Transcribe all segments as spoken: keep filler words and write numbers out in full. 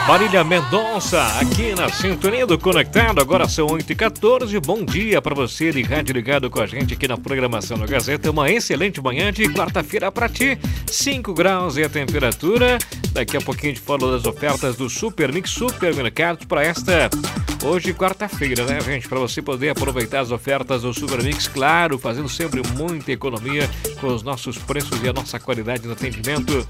Marília Mendonça, aqui na sintonia do Conectado, agora são oito e quatorze. Bom dia para você de rádio ligado com a gente aqui na programação da Gazeta. Uma excelente manhã de quarta-feira para ti, cinco graus e a temperatura. Daqui a pouquinho a gente fala das ofertas do Super Mix Supermercados para esta hoje, quarta-feira, né, gente? Para você poder aproveitar as ofertas do Super Mix, claro, fazendo sempre muita economia com os nossos preços e a nossa qualidade de atendimento.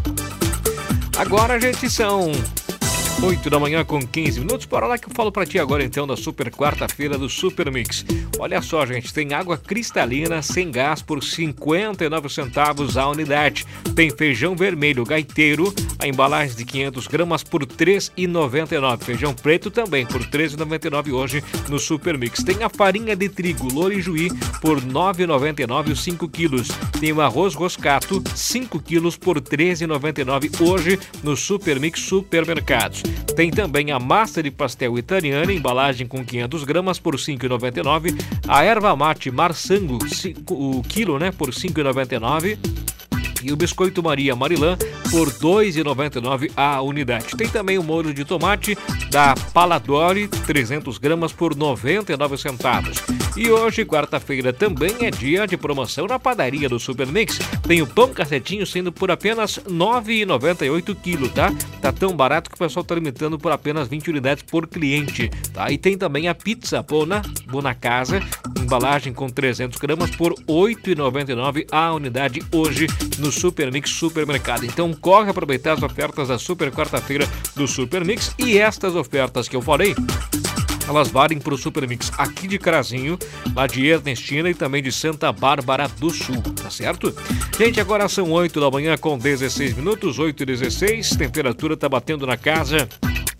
Agora, gente, são oito da manhã com quinze minutos. Bora lá que eu falo pra ti agora então da super quarta-feira do Super Mix. Olha só, gente, tem água cristalina sem gás por cinquenta e nove centavos a unidade. Tem feijão vermelho gaiteiro, a embalagem de quinhentas gramas por três reais e noventa e nove centavos. Feijão preto também por três reais e noventa e nove centavos hoje no Super Mix. Tem a farinha de trigo Lorijuí por nove reais e noventa e nove centavos, cinco quilos. Tem o arroz roscato, cinco quilos por treze reais e noventa e nove centavos hoje no Super Mix Supermercados. Tem também a massa de pastel italiana, embalagem com quinhentas gramas por cinco reais e noventa e nove centavos. A erva mate Marsango, o quilo, né, por cinco reais e noventa e nove centavos. E o biscoito Maria Marilã por dois reais e noventa e nove centavos a unidade. Tem também o molho de tomate da Paladori, trezentas gramas por noventa e nove centavos. E hoje, quarta-feira, também é dia de promoção na padaria do Super Mix. Tem o pão cacetinho sendo por apenas nove reais e noventa e oito centavos quilo, tá? Tá tão barato que o pessoal tá limitando por apenas vinte unidades por cliente, tá? E tem também a pizza Bona, Bona Casa, embalagem com trezentas gramas por oito reais e noventa e nove centavos a unidade hoje no Super Mix Supermercado. Então corre aproveitar as ofertas da super quarta-feira do Super Mix. E estas ofertas que eu falei, elas valem para o Super Mix aqui de Carazinho, lá de Ernestina e também de Santa Bárbara do Sul, tá certo? Gente, agora são oito da manhã com dezesseis minutos, oito e dezesseis, temperatura tá batendo na casa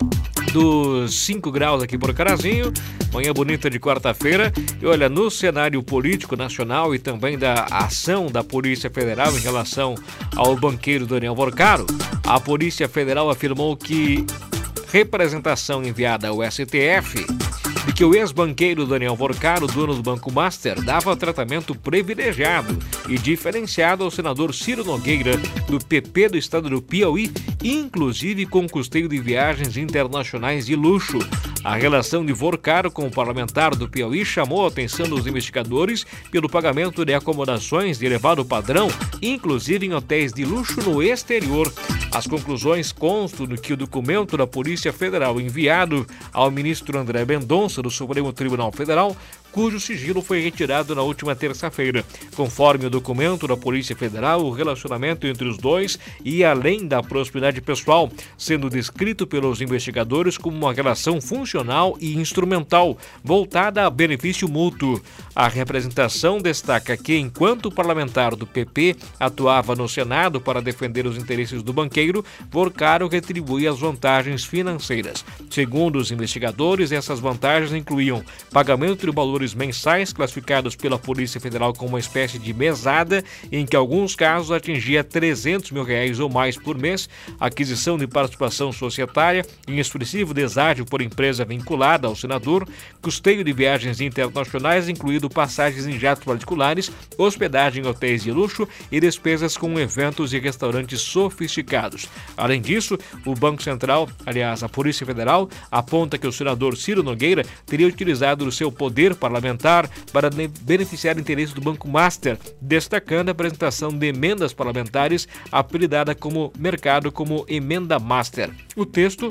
dos cinco graus aqui por Carazinho, manhã bonita de quarta-feira. E olha, no cenário político nacional e também da ação da Polícia Federal em relação ao banqueiro Daniel Vorcaro, a Polícia Federal afirmou que representação enviada ao S T F de que o ex-banqueiro Daniel Vorcaro, dono do Banco Master, dava tratamento privilegiado e diferenciado ao senador Ciro Nogueira, do P P do estado do Piauí, inclusive com custeio de viagens internacionais de luxo. A relação de Vorcaro com o parlamentar do Piauí chamou a atenção dos investigadores pelo pagamento de acomodações de elevado padrão, inclusive em hotéis de luxo no exterior. As conclusões constam no que o documento da Polícia Federal enviado ao ministro André Mendonça do Supremo Tribunal Federal, cujo sigilo foi retirado na última terça-feira. Conforme o documento da Polícia Federal, o relacionamento entre os dois ia além da proximidade pessoal, sendo descrito pelos investigadores como uma relação funcional e instrumental, voltada a benefício mútuo. A representação destaca que, enquanto o parlamentar do P P atuava no Senado para defender os interesses do banqueiro, Vorcaro retribuía as vantagens financeiras. Segundo os investigadores, essas vantagens incluíam pagamento de valores mensais classificados pela Polícia Federal como uma espécie de mesada, em que alguns casos atingia trezentos mil reais ou mais por mês, aquisição de participação societária em expressivo deságio por empresa vinculada ao senador, custeio de viagens internacionais, incluindo passagens em jatos particulares, hospedagem em hotéis de luxo e despesas com eventos e restaurantes sofisticados. Além disso, o Banco Central, aliás, a Polícia Federal, aponta que o senador Ciro Nogueira teria utilizado o seu poder parlamentar para beneficiar interesses do Banco Master, destacando a apresentação de emendas parlamentares apelidada como mercado como emenda Master. O texto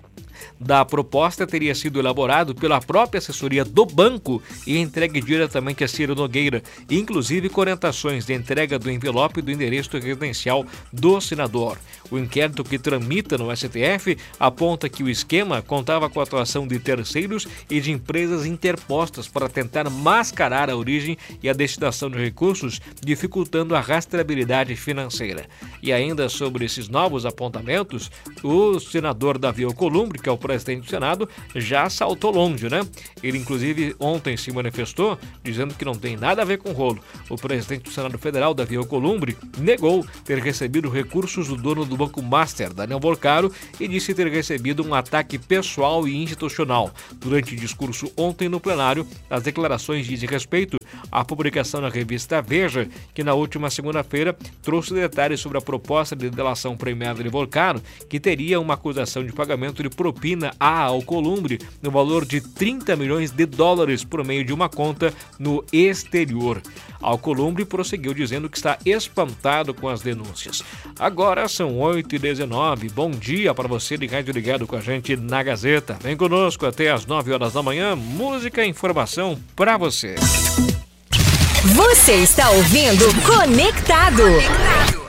da proposta teria sido elaborado pela própria assessoria do banco e entregue diretamente a Ciro Nogueira, inclusive com orientações de entrega do envelope do endereço residencial do senador. O inquérito que tramita no S T F aponta que o esquema contava com a atuação de terceiros e de empresas interpostas para tentar mascarar a origem e a destinação de recursos, dificultando a rastreabilidade financeira. E ainda sobre esses novos apontamentos, o senador Davi Alcolumbre, que é o presidente do Senado, já saltou longe, né? Ele, inclusive, ontem se manifestou dizendo que não tem nada a ver com rolo. O presidente do Senado Federal, Davi Alcolumbre, negou ter recebido recursos do dono do Banco Master, Daniel Vorcaro, e disse ter recebido um ataque pessoal e institucional. Durante o discurso ontem no plenário, as declarações dizem respeito a publicação na revista Veja, que na última segunda-feira trouxe detalhes sobre a proposta de delação premiada de Volcano, que teria uma acusação de pagamento de propina à Alcolumbre no valor de trinta milhões de dólares por meio de uma conta no exterior. A Alcolumbre prosseguiu dizendo que está espantado com as denúncias. Agora são oito e dezenove. Bom dia para você de rádio ligado com a gente na Gazeta. Vem conosco até às nove horas da manhã. Música e informação para você. Você está ouvindo Conectado. Conectado.